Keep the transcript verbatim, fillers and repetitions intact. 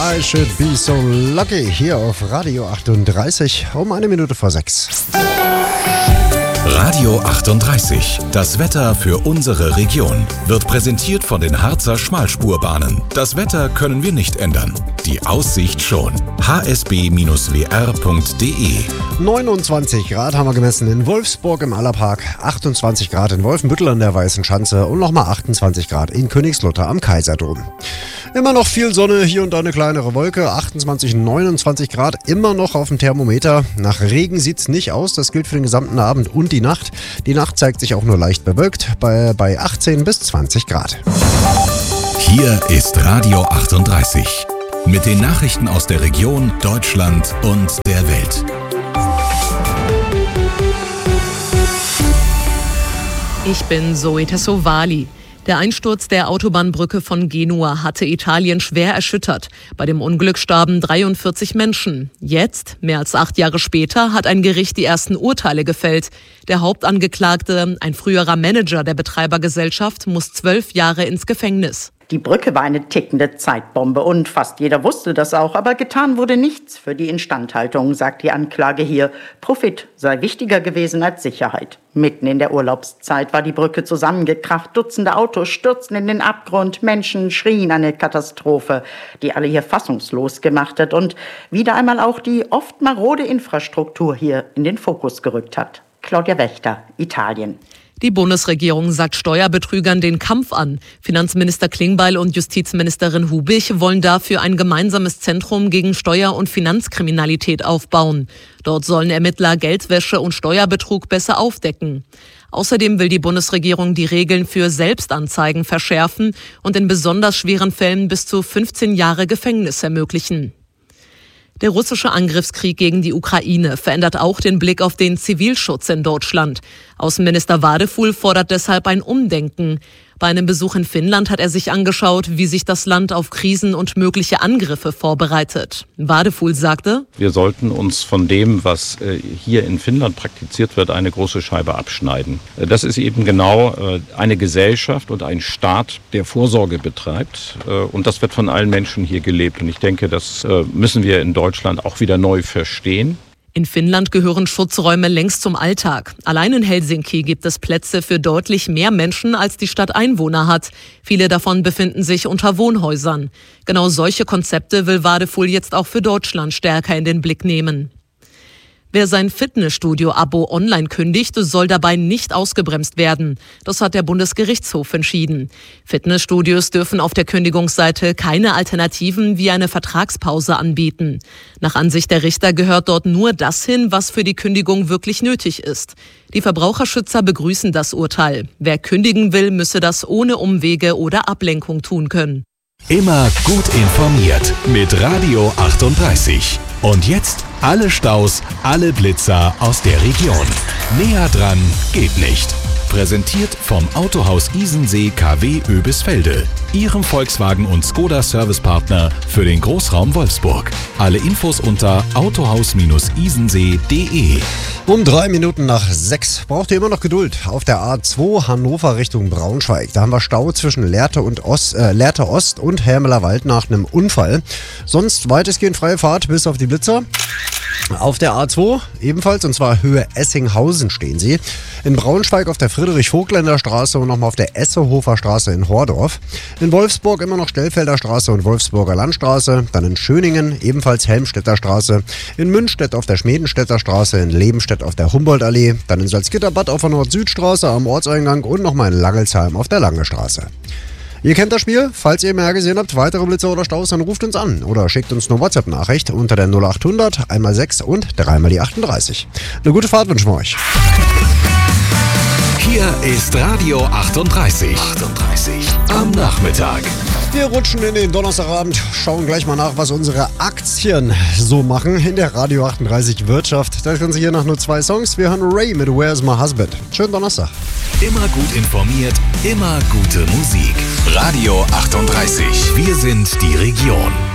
I Should Be So Lucky hier auf Radio achtunddreißig um eine Minute vor sechs. Radio achtunddreißig, das Wetter für unsere Region, wird präsentiert von den Harzer Schmalspurbahnen. Das Wetter können wir nicht ändern, die Aussicht schon. h s b w r punkt d e neunundzwanzig Grad haben wir gemessen in Wolfsburg im Allerpark, achtundzwanzig Grad in Wolfenbüttel an der Weißen Schanze und nochmal achtundzwanzig Grad in Königslutter am Kaiserdom. Immer noch viel Sonne, hier und da eine kleinere Wolke, achtundzwanzig, neunundzwanzig Grad, immer noch auf dem Thermometer. Nach Regen sieht's nicht aus, das gilt für den gesamten Abend und die Nacht. Die Nacht zeigt sich auch nur leicht bewölkt, bei, bei achtzehn bis zwanzig Grad. Hier ist Radio achtunddreißig mit den Nachrichten aus der Region, Deutschland und der Welt. Ich bin Zoe Tassovali. Der Einsturz der Autobahnbrücke von Genua hatte Italien schwer erschüttert. Bei dem Unglück starben dreiundvierzig Menschen. Jetzt, mehr als acht Jahre später, hat ein Gericht die ersten Urteile gefällt. Der Hauptangeklagte, ein früherer Manager der Betreibergesellschaft, muss zwölf Jahre ins Gefängnis. Die Brücke war eine tickende Zeitbombe und fast jeder wusste das auch, aber getan wurde nichts für die Instandhaltung, sagt die Anklage hier. Profit sei wichtiger gewesen als Sicherheit. Mitten in der Urlaubszeit war die Brücke zusammengekracht, Dutzende Autos stürzten in den Abgrund, Menschen schrien eine Katastrophe, die alle hier fassungslos gemacht hat und wieder einmal auch die oft marode Infrastruktur hier in den Fokus gerückt hat. Claudia Wächter, Italien. Die Bundesregierung sagt Steuerbetrügern den Kampf an. Finanzminister Klingbeil und Justizministerin Hubich wollen dafür ein gemeinsames Zentrum gegen Steuer- und Finanzkriminalität aufbauen. Dort sollen Ermittler Geldwäsche und Steuerbetrug besser aufdecken. Außerdem will die Bundesregierung die Regeln für Selbstanzeigen verschärfen und in besonders schweren Fällen bis zu fünfzehn Jahre Gefängnis ermöglichen. Der russische Angriffskrieg gegen die Ukraine verändert auch den Blick auf den Zivilschutz in Deutschland. Außenminister Wadefuhl fordert deshalb ein Umdenken. Bei einem Besuch in Finnland hat er sich angeschaut, wie sich das Land auf Krisen und mögliche Angriffe vorbereitet. Wadefuhl sagte: Wir sollten uns von dem, was hier in Finnland praktiziert wird, eine große Scheibe abschneiden. Das ist eben genau eine Gesellschaft und ein Staat, der Vorsorge betreibt. Und das wird von allen Menschen hier gelebt. Und ich denke, das müssen wir in Deutschland auch wieder neu verstehen. In Finnland gehören Schutzräume längst zum Alltag. Allein in Helsinki gibt es Plätze für deutlich mehr Menschen, als die Stadt Einwohner hat. Viele davon befinden sich unter Wohnhäusern. Genau solche Konzepte will Wadefuhl jetzt auch für Deutschland stärker in den Blick nehmen. Wer sein Fitnessstudio-Abo online kündigt, soll dabei nicht ausgebremst werden. Das hat der Bundesgerichtshof entschieden. Fitnessstudios dürfen auf der Kündigungsseite keine Alternativen wie eine Vertragspause anbieten. Nach Ansicht der Richter gehört dort nur das hin, was für die Kündigung wirklich nötig ist. Die Verbraucherschützer begrüßen das Urteil. Wer kündigen will, müsse das ohne Umwege oder Ablenkung tun können. Immer gut informiert mit Radio achtunddreißig. Und jetzt alle Staus, alle Blitzer aus der Region. Näher dran geht nicht. Präsentiert vom Autohaus Isensee K W Oebisfelde, Ihrem Volkswagen- und Skoda-Servicepartner für den Großraum Wolfsburg. Alle Infos unter autohaus isensee punkt de. Um drei Minuten nach sechs braucht ihr immer noch Geduld. Auf der A zwei Hannover Richtung Braunschweig. Da haben wir Stau zwischen Lehrte, und Ost, äh, Lehrte Ost und Hermelerwald nach einem Unfall. Sonst weitestgehend freie Fahrt bis auf die Blitzer. Auf der A zwei ebenfalls, und zwar Höhe Essinghausen stehen sie. In Braunschweig auf der Friedrich-Vogtländer Straße und nochmal auf der Essehofer Straße in Hordorf. In Wolfsburg immer noch Stellfelder Straße und Wolfsburger Landstraße. Dann in Schöningen ebenfalls Helmstedter Straße. In Münstedt auf der Schmedenstädter Straße. In Lebenstedt auf der Humboldtallee. Dann in Salzgitterbad auf der Nord-Süd-Straße am Ortseingang und nochmal in Langelsheim auf der Lange Straße. Ihr kennt das Spiel. Falls ihr mehr gesehen habt, weitere Blitzer oder Staus, dann ruft uns an oder schickt uns eine WhatsApp-Nachricht unter der null achthundert, einmal sechs und dreimal die achtunddreißig. Eine gute Fahrt wünschen wir euch. Hier ist Radio achtunddreißig. achtunddreißig am Nachmittag. Wir rutschen in den Donnerstagabend, schauen gleich mal nach, was unsere Aktien so machen in der Radio achtunddreißig Wirtschaft. Das Ganze hier nach nur zwei Songs. Wir hören Ray mit Where's My Husband. Schönen Donnerstag. Immer gut informiert, immer gute Musik. Radio achtunddreißig. Wir sind die Region.